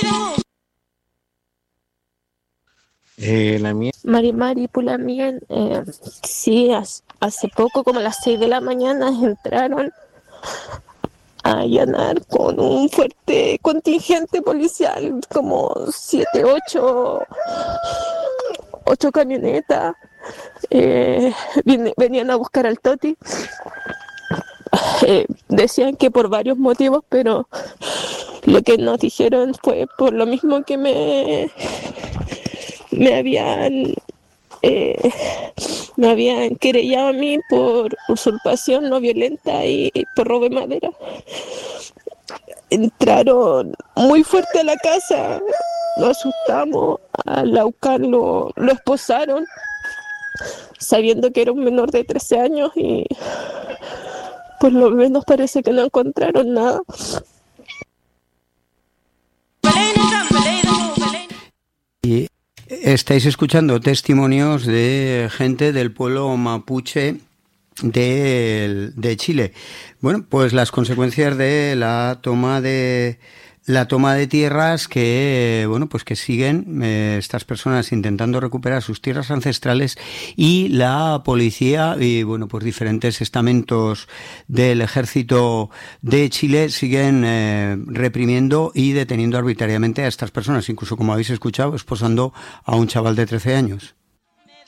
La mía. Mari, pues la mía, sí, hace poco, como a las 6 de la mañana, entraron a allanar con un fuerte contingente policial, como 7, 8 camionetas. Venían a buscar al Toti. Decían que por varios motivos, pero lo que nos dijeron fue por lo mismo que me habían eh, me habían querellado a mí por usurpación no violenta y por robo de madera. Entraron muy fuerte a la casa, nos asustamos, al Aucar lo esposaron, sabiendo que era un menor de 13 años y por lo menos parece que no encontraron nada. Y estáis escuchando testimonios de gente del pueblo mapuche de Chile. Bueno, pues las consecuencias de la toma de tierras que, bueno, pues que siguen estas personas intentando recuperar sus tierras ancestrales, y la policía y, bueno, pues diferentes estamentos del ejército de Chile siguen reprimiendo y deteniendo arbitrariamente a estas personas, incluso, como habéis escuchado, esposando a un chaval de 13 años.